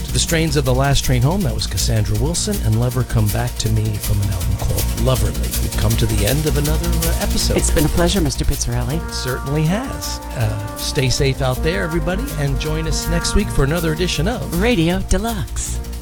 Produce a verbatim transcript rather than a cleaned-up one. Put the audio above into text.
To the strains of The Last Train Home, that was Cassandra Wilson and Lover Come Back to Me from an album called Loverly. We've come to the end of another uh, episode. It's been a pleasure, Mister Pizzarelli. It certainly has. Uh, stay safe out there, everybody, and join us next week for another edition of Radio Deluxe.